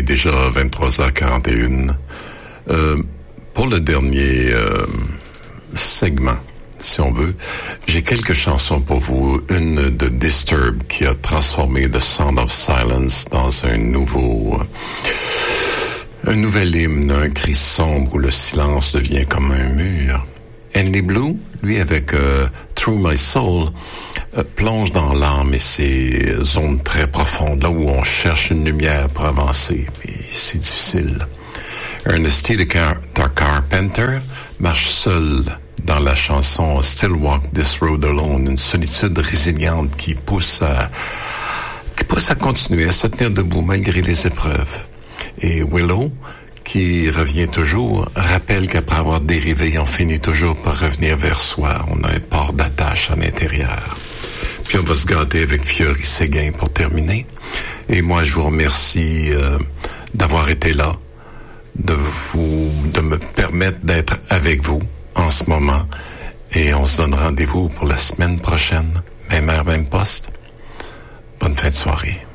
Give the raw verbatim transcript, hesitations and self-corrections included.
est déjà vingt-trois heures quarante et une. Euh, pour le dernier euh, segment, si on veut, j'ai quelques chansons pour vous. Une de Disturbed qui a transformé The Sound of Silence dans un nouveau... Un nouvel hymne, un cri sombre où le silence devient comme un mur. Andy Blue, lui, avec euh, Through My Soul, euh, plonge dans l'âme et ses zones très profondes, là où on cherche une lumière pour avancer. Et c'est difficile. Ernest T. Carpenter marche seul dans la chanson Still Walk This Road Alone, une solitude résiliente qui pousse à, qui pousse à continuer, à se tenir debout malgré les épreuves. Et Willow, qui revient toujours, rappelle qu'après avoir dérivé, on finit toujours par revenir vers soi. On a un port d'attache à l'intérieur. Puis on va se gâter avec Fiori Séguin pour terminer. Et moi, je vous remercie euh, d'avoir été là, de vous, de me permettre d'être avec vous en ce moment. Et on se donne rendez-vous pour la semaine prochaine. Même heure, même poste. Bonne fin de soirée.